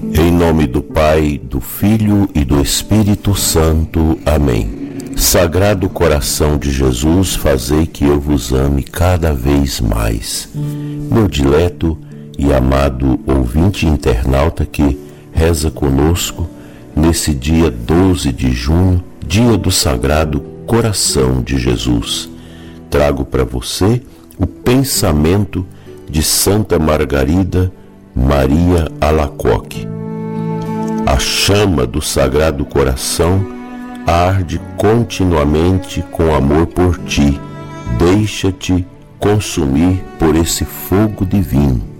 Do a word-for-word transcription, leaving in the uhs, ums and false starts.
Em nome do Pai, do Filho e do Espírito Santo. Amém. Sagrado coração de Jesus, fazei que eu vos ame cada vez mais. Meu dileto e amado ouvinte internauta que reza conosco nesse dia doze de junho, dia do Sagrado Coração de Jesus. Trago para você o pensamento de Santa Margarida Maria Alacoque. A chama do Sagrado Coração arde continuamente com amor por ti. Deixa-te consumir por esse fogo divino.